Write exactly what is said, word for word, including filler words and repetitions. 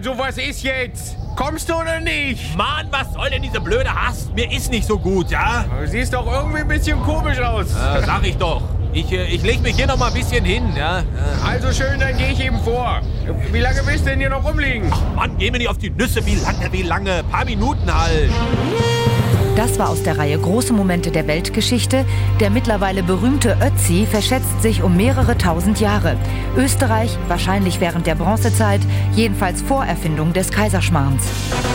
Also was ist jetzt? Kommst du oder nicht? Mann, was soll denn diese blöde Hast? Mir ist nicht so gut, ja? Du siehst doch irgendwie ein bisschen komisch aus. Äh, sag ich doch. Ich, äh, ich leg mich hier noch mal ein bisschen hin, ja? Äh. Also schön, dann gehe ich eben vor. Wie lange willst du denn hier noch rumliegen? Ach Mann, geh mir nicht auf die Nüsse. Wie lange, wie lange? Ein paar Minuten halt. Das war aus der Reihe Große Momente der Weltgeschichte. Der mittlerweile berühmte Ötzi verschätzt sich um mehrere tausend Jahre. Österreich, wahrscheinlich während der Bronzezeit, jedenfalls vor Erfindung des Kaiserschmarrns.